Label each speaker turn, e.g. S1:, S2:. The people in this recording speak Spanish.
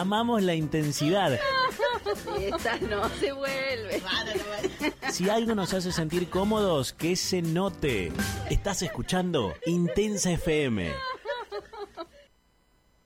S1: Amamos la intensidad.
S2: Esta no se vuelve.
S1: Si algo nos hace sentir cómodos, que se note. Estás escuchando Intensa FM.